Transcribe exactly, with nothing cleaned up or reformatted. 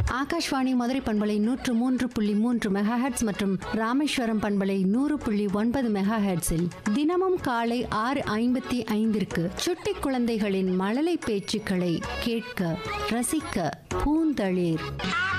ஆகாஷ்வாணி மதுரை பண்பலை நூற்று மூன்று புள்ளி மூன்று மெகா ஹெர்ட்ஸ் மற்றும் ராமேஸ்வரம் பண்பலை நூறு புள்ளி ஒன்பது மெகா ஹெர்ட்ஸில் தினமும் காலை ஆறு ஐம்பத்தி ஐந்திற்கு சுட்டி குழந்தைகளின் மழலை பேச்சுக்களை கேட்க ரசிக்க பூந்தளிர்.